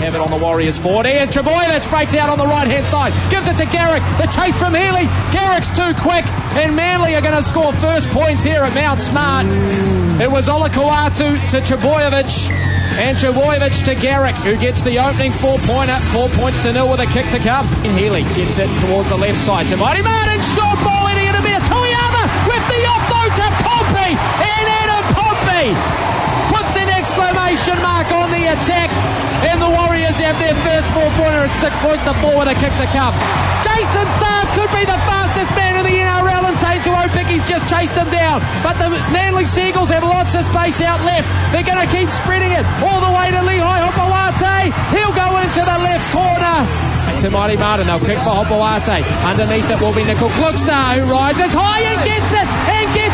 have it on the Warriors 40, and Trebojevic breaks out on the right-hand side, gives it to Garrick. The chase from Healy. Garrick's too quick, and Manly are going to score first points here at Mount Smart. It was Olakau'atu to Trebojevic, and Trebojevic to Garrick, who gets the opening 4-pointer, 4 points to nil with a kick to come. And Healy gets it towards the left side to Mighty Martin. Short ball into Itamir. Toyama with the offload to Pompey, and Adam Pompey puts an exclamation mark on the attack, and the Warriors have their first 4-pointer at 6 points to 4 with a kick to come. Jason Saab could be the fastest man in the NRL, and Taito Opicki's just chased him down, but the Manly Seagulls have lots of space out left. They're going to keep spreading it all the way to Lehigh Hopoate. He'll go into the left corner to Mighty Martin. They'll kick for Hopoate. Underneath it will be Nickel Klugstar, who rides as high and gets it, and gets